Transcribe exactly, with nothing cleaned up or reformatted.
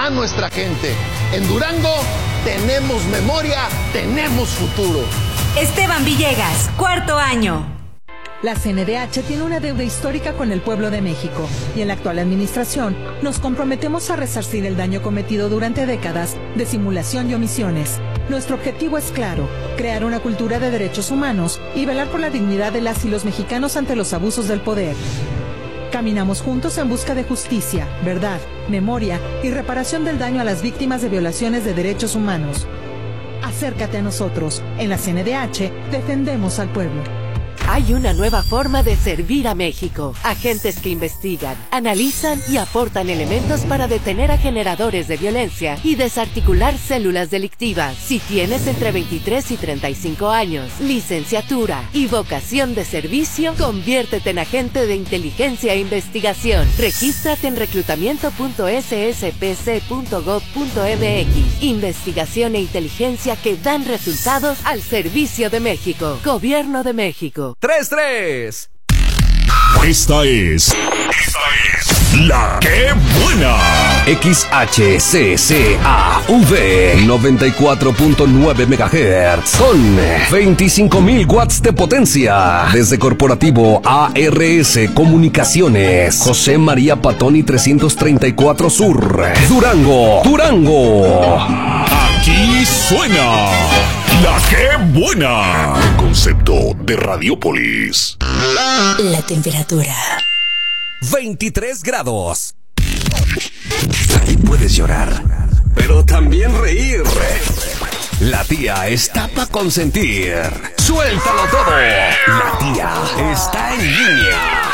a nuestra gente. En Durango tenemos memoria, tenemos futuro. Esteban Villegas, cuarto año. La C N D H tiene una deuda histórica con el pueblo de México y en la actual administración nos comprometemos a resarcir el daño cometido durante décadas de simulación y omisiones. Nuestro objetivo es claro, crear una cultura de derechos humanos y velar por la dignidad de las y los mexicanos ante los abusos del poder. Caminamos juntos en busca de justicia, verdad, memoria y reparación del daño a las víctimas de violaciones de derechos humanos. Acércate a nosotros. En la C N D H defendemos al pueblo. Hay una nueva forma de servir a México. Agentes que investigan, analizan y aportan elementos para detener a generadores de violencia y desarticular células delictivas. Si tienes entre veintitrés y treinta y cinco años, licenciatura y vocación de servicio, conviértete en agente de inteligencia e investigación. Regístrate en reclutamiento punto s s p c punto gov punto m x. Investigación e inteligencia que dan resultados al servicio de México. Gobierno de México. tres tres. Esta es. Esta es. La que buena. X H C C A V noventa y cuatro punto nueve megahertz con veinticinco mil watts de potencia. Desde Corporativo A R S Comunicaciones, José María Patoni trescientos treinta y cuatro Sur, Durango, Durango. Aquí suena La que buena. Un concepto de Radiopolis. La temperatura. veintitrés grados. Aquí puedes llorar, pero también reír. La tía está pa' consentir. Suéltalo todo. La tía está en línea.